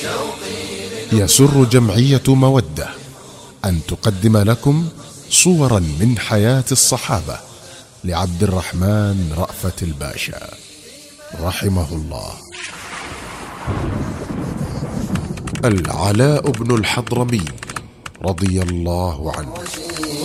يسر جمعية مودة أن تقدم لكم صورا من حياة الصحابة لعبد الرحمن رأفت الباشا رحمه الله. العلاء بن الحضرمي رضي الله عنه